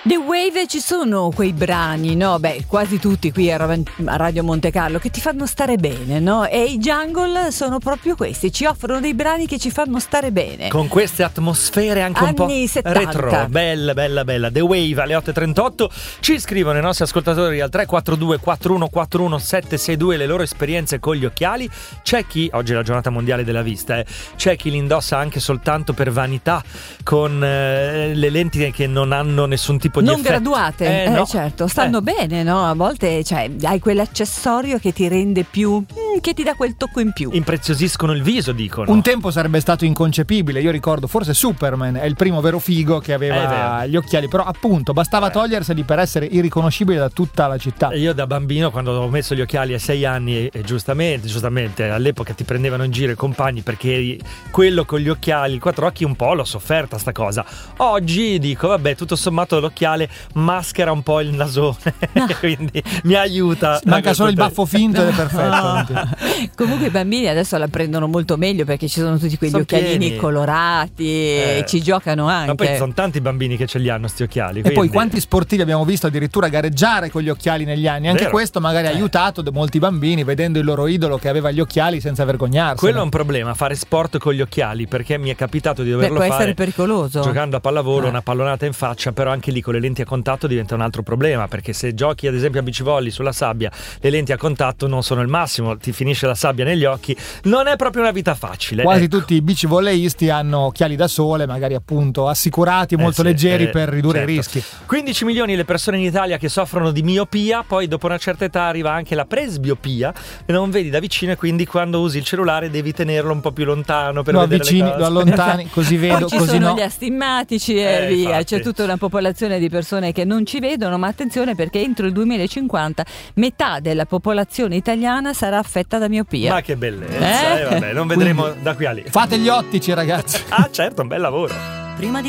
The Wave, ci sono quei brani, no? Beh, quasi tutti qui a Radio Monte Carlo che ti fanno stare bene, no? E i Jungle sono proprio questi, ci offrono dei brani che ci fanno stare bene. Con queste atmosfere anche un po' anni 70. retro, bella. The Wave alle 8.38. Ci scrivono i nostri ascoltatori al 342 4141 762 le loro esperienze con gli occhiali. C'è chi, oggi è la giornata mondiale della vista, c'è chi li indossa anche soltanto per vanità, con le lenti che non hanno nessun tipo di non effetto. graduate, No. certo, stanno bene, no? A volte hai quell'accessorio che ti rende più, che ti dà quel tocco in più. Impreziosiscono il viso, dicono. Un tempo sarebbe stato inconcepibile, io ricordo forse Superman è il primo vero figo che aveva gli occhiali, però appunto bastava toglierseli per essere irriconoscibile da tutta la città. Io da bambino, quando ho messo gli occhiali a 6 anni, e giustamente all'epoca ti prendevano in giro i compagni perché eri quello con gli occhiali, il quattro occhi, un po' l'ho sofferta sta cosa. Oggi dico vabbè, tutto sommato l'occhiale maschera un po' il nasone, quindi mi aiuta. Manca solo il baffo finto ed è perfetto. Comunque i bambini adesso la prendono molto meglio perché ci sono tutti quegli occhialini pieni, colorati e ci giocano anche. Ma poi sono tanti bambini che ce li hanno sti occhiali. E poi quanti sportivi abbiamo visto addirittura gareggiare con gli occhiali negli anni. Anche questo magari ha aiutato molti bambini vedendo il loro idolo che aveva gli occhiali senza vergognarsi. Quello è un problema, fare sport con gli occhiali, perché mi è capitato di doverlo fare. Può essere pericoloso. Giocando a pallavolo, una pallonata in faccia, però anche lì con le lenti a contatto diventa un altro problema, perché se giochi ad esempio a beach volley sulla sabbia, le lenti a contatto non sono il massimo, ti finisce la sabbia negli occhi, non è proprio una vita facile. Quasi tutti i beach voleisti hanno occhiali da sole, magari appunto assicurati, molto leggeri per ridurre i rischi. 15 milioni le persone in Italia che soffrono di miopia, poi dopo una certa età arriva anche la presbiopia e non vedi da vicino, e quindi quando usi il cellulare devi tenerlo un po' più lontano per vedere avvicini, le cose. lo allontani, così vedo, poi ci così sono no. gli astigmatici e via, infatti. c'è tutta una popolazione di persone che non ci vedono, ma attenzione perché entro il 2050 metà della popolazione italiana sarà affetta da miopia. Ma che bellezza, vabbè, non vedremo da qui a lì. Fate gli ottici, ragazzi. Ah certo, un bel lavoro. Prima di